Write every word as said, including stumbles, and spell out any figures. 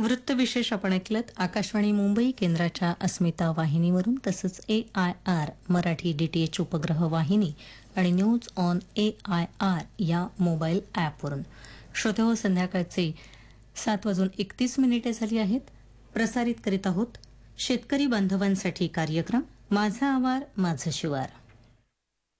वृत्तविशेष आपण ऐकलत आकाशवाणी मुंबई केंद्राच्या अस्मिता वाहिनीवरून, तसंच ए आय आर मराठी डीटीएच उपग्रह वाहिनी आणि news on A I R या मोबाईल ॲपवरून. श्रोते, संध्याकाळचे सात वाजून एकतीस मिनिटे झाली आहेत. प्रसारित करीत आहोत शेतकरी बांधवांसाठी कार्यक्रम माझा आवार माझं शिवार.